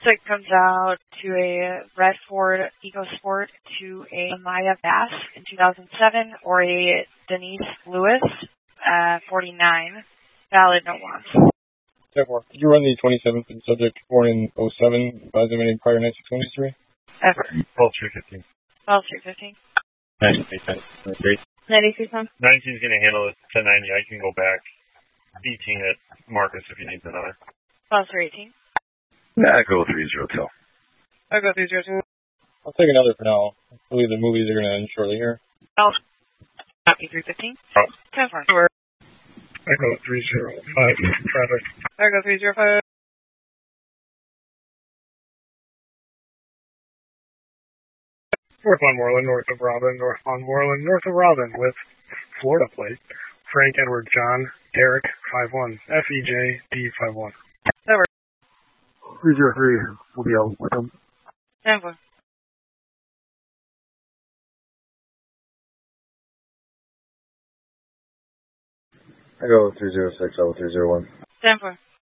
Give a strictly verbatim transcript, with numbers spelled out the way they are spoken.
It comes out to a red Ford EcoSport to a Maya Bass in two thousand seven or a Denise Lewis uh, forty-nine. Valid, no wants. ten four. Did you run the twenty-seventh and subject born in oh seven, advised of any prior ninety-six twenty-three? Ever. twelve three fifteen. twelve three fifteen. ninety-three. ninety-three, Tom. nineteen's going to handle it. ten ninety, I can go back. eighteen at Marcus if he needs another. twelve three eighteen. Nah, go three zero two. I'll go three zero two. I'll take another for now. I believe the movies are going to end shortly here. Oh. Copy three fifteen. Oh. ten four. I go three zero five. Traffic. I go three zero five. North on Moreland, north of Robin, north on Moreland, north of Robin with Florida plate. Frank Edward John, Derek five one. F E J D five one. Over. three zero three, we'll be out with them. ten four. I go three zero six, I go three zero one. ten four.